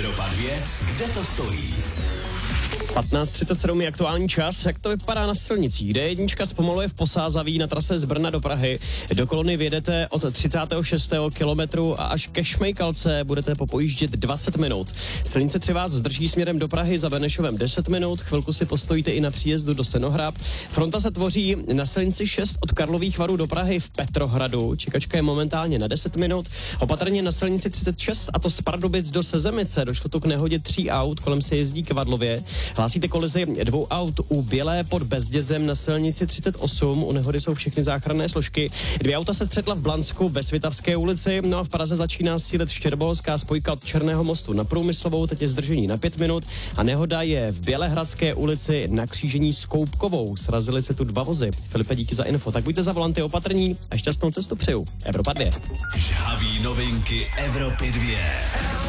Evropa 2, kde to stojí? 15:37 je aktuální čas. Jak to vypadá na silnicích? D1 zpomaluje v Posázaví na trase z Brna do Prahy. Do kolony vyjedete od 36. kilometru a až ke Šmejkalce budete popojíždět 20 minut. Silnice 3 vás zdrží směrem do Prahy za Benešovem 10 minut. Chvilku si postojíte i na příjezdu do Senohrab. Fronta se tvoří na silnici 6 od Karlových Varů do Prahy v Petrohradu. Čekačka je momentálně na 10 minut. Opatrně na silnici 36, a to z Pardubic do Sezemice. Došlo tu k nehodě 3 aut, kolem se jezdí Kvadlově. Hlásíte kolizi 2 aut u Bělé pod Bezdězem na silnici 38. U nehody jsou všechny záchranné složky. 2 auta se střetla v Blansku ve Svitavské ulici. No a v Praze začíná sílit štěrboholská spojka od Černého mostu na Průmyslovou. Teď je zdržení na 5 minut a nehoda je v Bělehradské ulici na křížení s Koupkovou. Srazily se tu 2 vozy. Filipe, díky za info. Tak buďte za volanty opatrní a šťastnou cestu přeju. Evropa 2. Žhavý novinky Evropy 2.